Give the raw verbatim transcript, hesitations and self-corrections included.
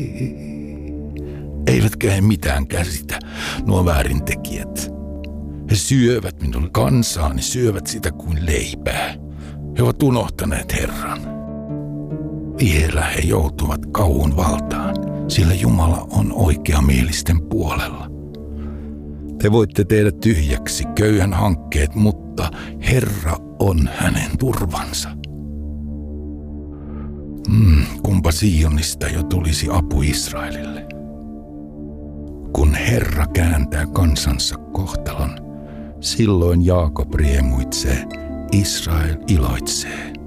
Eivätkä he mitään käsitä, nuo väärintekijät. He syövät minun kansaani, syövät sitä kuin leipää. He ovat unohtaneet Herran. Vielä he joutuvat kauhun valtaan, sillä Jumala on oikeamielisten puolella. Te voitte tehdä tyhjäksi köyhän hankkeet, mutta Herra on hänen turvansa. Hmm, kumpa Sionista jo tulisi apu Israelille. Kun Herra kääntää kansansa kohtalon, silloin Jaakob riemuitsee, Israel iloitsee.